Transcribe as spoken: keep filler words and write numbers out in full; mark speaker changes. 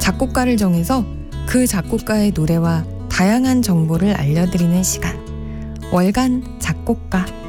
Speaker 1: 작곡가를 정해서 그 작곡가의 노래와 다양한 정보를 알려드리는 시간. 월간 작곡가.